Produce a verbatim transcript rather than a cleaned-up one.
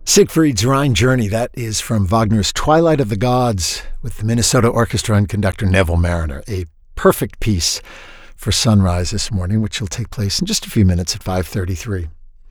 Siegfried's Rhine Journey, that is from Wagner's Twilight of the Gods with the Minnesota Orchestra and conductor Neville Marriner. A perfect piece for sunrise this morning, which will take place in just a few minutes at five thirty-three.